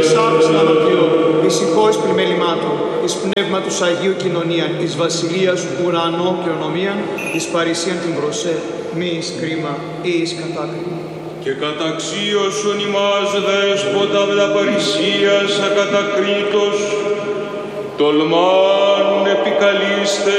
άξιλα αναπληρώ, εις ηχόης πλημελημάτων, εις πνεύματος Αγίου κοινωνίαν, εις βασιλείας ουρανό κληρονομίαν, εις παρησίαν την προσέ, μη εις κρίμα ή εις κατάκριμα. Και καταξίωσον ημάς δέσποτα τα παρησίας ακατακρίτως, τολμάν επικαλείστε